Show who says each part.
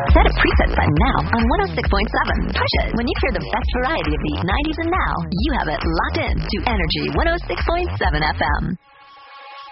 Speaker 1: Set a preset button now on 106.7. Push it. When you hear the best variety of the 90s and now, you have it locked in to Energy 106.7 FM.